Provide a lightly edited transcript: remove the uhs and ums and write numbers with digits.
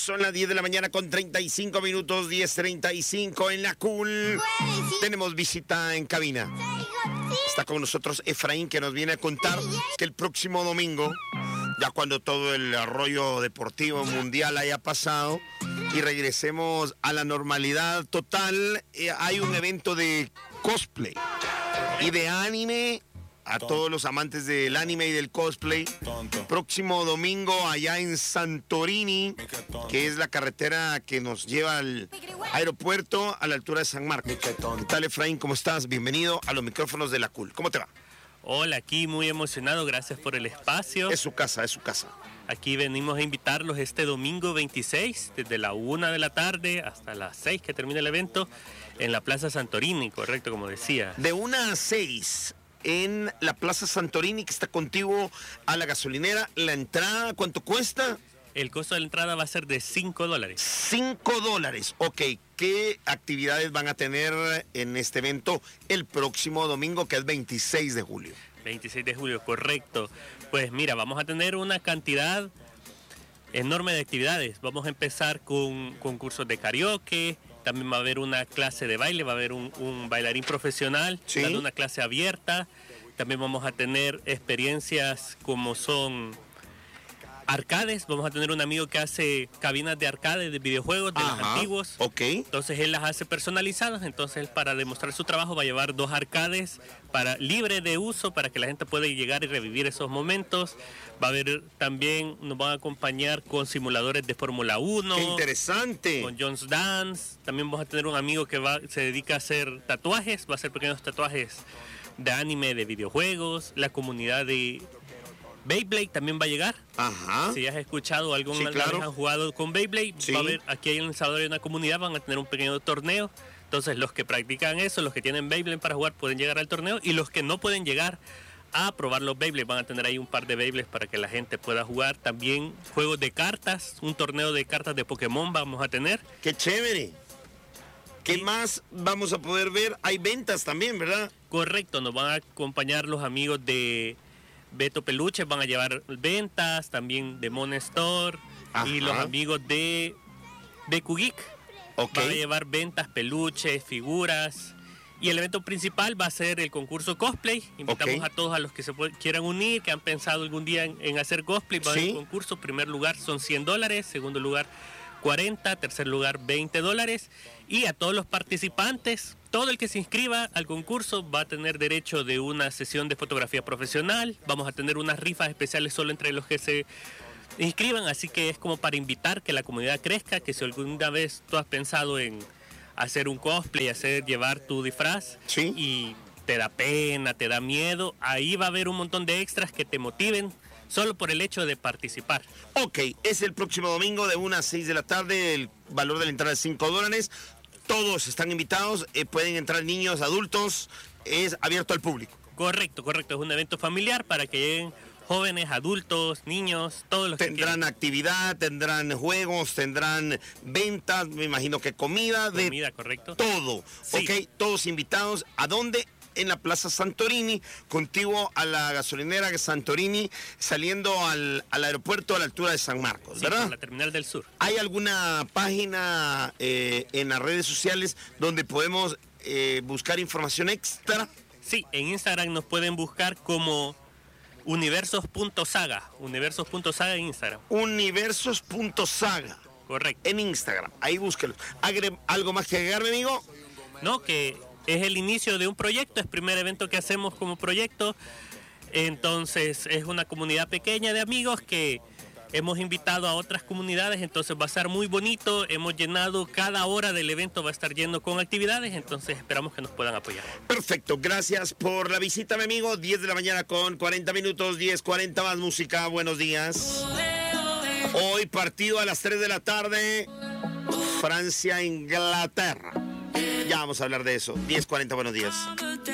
Son las 10 de la mañana con 35 minutos, 10:35 en la Cool. Tenemos visita en cabina. Está con nosotros Efraín, que nos viene a contar que el próximo domingo, ya cuando todo el rollo deportivo mundial haya pasado y regresemos a la normalidad total, hay un evento de cosplay y de anime. A todos los amantes del anime y del cosplay, próximo domingo allá en Santorini, que es la carretera que nos lleva al aeropuerto a la altura de San Marcos. ¿Qué tal, Efraín? ¿Cómo estás? Bienvenido a los micrófonos de la Cool. ¿Cómo te va? Hola, aquí muy emocionado, gracias por el espacio. Es su casa, es su casa. Aquí venimos a invitarlos este domingo 26, desde la 1 de la tarde hasta las 6 que termina el evento, en la Plaza Santorini, correcto, como decía. De 1 a 6... en la Plaza Santorini, que está contiguo a la gasolinera. ¿La entrada cuánto cuesta? El costo de la entrada va a ser de $5. $5. Ok, ¿qué actividades van a tener en este evento el próximo domingo, que es 26 de julio? 26 de julio, correcto. Pues mira, vamos a tener una cantidad enorme de actividades. Vamos a empezar con concursos de karaoke. También va a haber una clase de baile, va a haber un bailarín profesional, ¿sí?, dando una clase abierta. También vamos a tener experiencias como son arcades. Vamos a tener un amigo que hace cabinas de arcade de videojuegos, de los antiguos. Ok. Entonces él las hace personalizadas. Entonces para demostrar su trabajo va a llevar 2 arcades libre de uso para que la gente pueda llegar y revivir esos momentos. Va a haber también, nos van a acompañar con simuladores de Fórmula 1. ¡Qué interesante! Con John's Dance. También vamos a tener un amigo que se dedica a hacer tatuajes. Va a hacer pequeños tatuajes de anime, de videojuegos. La comunidad de Beyblade también va a llegar. Ajá. Si has escuchado alguna vez han jugado con Beyblade, sí, va a haber, aquí en El Salvador hay una comunidad, van a tener un pequeño torneo. Entonces los que practican eso, los que tienen Beyblade para jugar, pueden llegar al torneo, y los que no pueden llegar a probar los Beyblade van a tener ahí un par de Beyblades para que la gente pueda jugar. También juegos de cartas, un torneo de cartas de Pokémon vamos a tener. ¡Qué chévere! ¿Qué más vamos a poder ver? Hay ventas también, ¿verdad? Correcto, nos van a acompañar los amigos de Beto Peluche, van a llevar ventas, también de Mon Store. Ajá. Y los amigos de Q-Geek van a llevar ventas, peluches, figuras. Y el evento principal va a ser el concurso cosplay. Invitamos a todos a los que quieran unir, que han pensado algún día en hacer cosplay. Va a haber un concurso. Primer lugar son $100, segundo lugar $40, tercer lugar $20. Y a todos los participantes, todo el que se inscriba al concurso va a tener derecho de una sesión de fotografía profesional. Vamos a tener unas rifas especiales solo entre los que se inscriban. Así que es como para invitar que la comunidad crezca, que si alguna vez tú has pensado en hacer un cosplay, llevar tu disfraz, ¿sí?, y te da pena, te da miedo, ahí va a haber un montón de extras que te motiven solo por el hecho de participar. Ok, es el próximo domingo de 1 a 6 de la tarde, el valor de la entrada es $5. Todos están invitados, pueden entrar niños, adultos, es abierto al público. Correcto, es un evento familiar para que lleguen jóvenes, adultos, niños, todos los que quieran. Tendrán actividad, tendrán juegos, tendrán ventas, me imagino que comida, correcto. Todo. Sí. Ok, todos invitados. ¿A dónde? En la Plaza Santorini, contiguo a la gasolinera Santorini, saliendo al aeropuerto a la altura de San Marcos, ¿verdad? Sí, la Terminal del Sur. ¿Hay alguna página en las redes sociales donde podemos buscar información extra? Sí, en Instagram nos pueden buscar como universos.saga en Instagram. Universos.saga. Correcto. En Instagram, ahí búsquenlo. ¿Algo más que agregarme, amigo? No, que es el inicio de un proyecto, es el primer evento que hacemos como proyecto. Entonces es una comunidad pequeña de amigos que hemos invitado a otras comunidades, entonces va a ser muy bonito. Hemos llenado, cada hora del evento va a estar lleno con actividades, entonces esperamos que nos puedan apoyar. Perfecto, gracias por la visita, mi amigo. 10 de la mañana con 40 minutos, 10:40 más música. Buenos días. Hoy partido a las 3 de la tarde, Francia-Inglaterra. Ya vamos a hablar de eso. 10:40, buenos días.